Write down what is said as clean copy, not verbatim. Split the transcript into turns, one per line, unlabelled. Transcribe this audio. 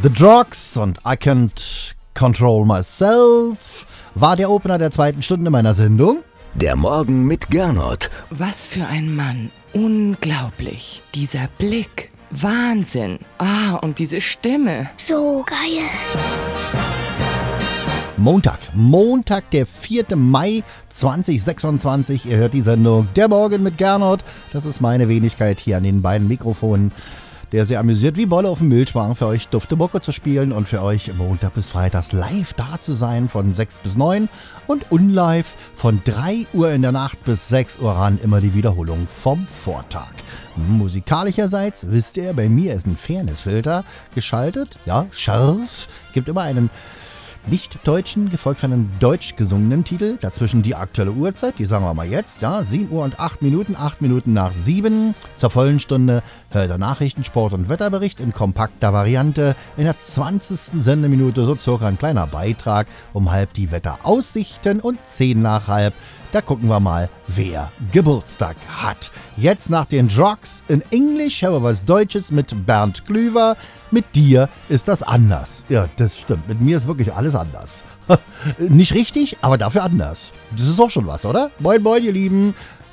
The Drugs und I Can't Control Myself war der Opener der zweiten Stunde meiner Sendung.
Der Morgen mit Gernot.
Was für ein Mann. Unglaublich. Dieser Blick. Wahnsinn. Und diese Stimme.
So geil.
Montag, der 4. Mai 2026. Ihr hört die Sendung Der Morgen mit Gernot. Das ist meine Wenigkeit hier an den beiden Mikrofonen, der sehr amüsiert wie Bolle auf dem Milchwagen für euch dufte Mucke zu spielen und für euch Montag bis Freitags live da zu sein von 6 bis 9 und unlive von 3 Uhr in der Nacht bis 6 Uhr ran, immer die Wiederholung vom Vortag. Musikalischerseits, wisst ihr, bei mir ist ein Fairnessfilter geschaltet, ja, scharf, gibt immer einen nicht-deutschen, gefolgt von einem deutsch gesungenen Titel. Dazwischen die aktuelle Uhrzeit, die sagen wir mal jetzt, ja, 7 Uhr und 8 Minuten, 8 Minuten nach 7. Zur vollen Stunde hört der Nachrichten-, Sport- und Wetterbericht in kompakter Variante. In der 20. Sendeminute so circa ein kleiner Beitrag, um halb die Wetteraussichten und 10 nach halb. Da gucken wir mal, wer Geburtstag hat. Jetzt nach den Drugs in Englisch haben wir was Deutsches mit Bernd Glüwer. Mit dir ist das anders. Ja, das stimmt. Mit mir ist wirklich alles anders. Nicht richtig, aber dafür anders. Das ist doch schon was, oder? Moin, moin, ihr Lieben.